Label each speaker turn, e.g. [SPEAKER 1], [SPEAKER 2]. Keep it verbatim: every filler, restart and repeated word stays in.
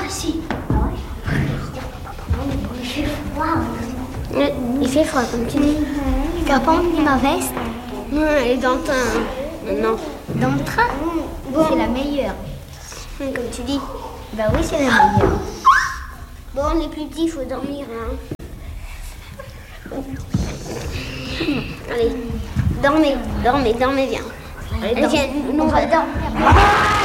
[SPEAKER 1] si.
[SPEAKER 2] Il fait froid.
[SPEAKER 1] Ouais, il fait froid, comme tu dis.
[SPEAKER 2] Tu n'as pas emmené ma veste?
[SPEAKER 1] Ouais, elle est dans le train maintenant.
[SPEAKER 2] Dans le train?
[SPEAKER 1] Bon.
[SPEAKER 2] C'est la meilleure.
[SPEAKER 1] Ouais, comme tu dis.
[SPEAKER 2] Bah oui, c'est la meilleure.
[SPEAKER 1] Bon, les plus petits, il faut dormir. Hein. Allez, dormez, dormez, dormez bien. Allez, viens, nous on va dormir.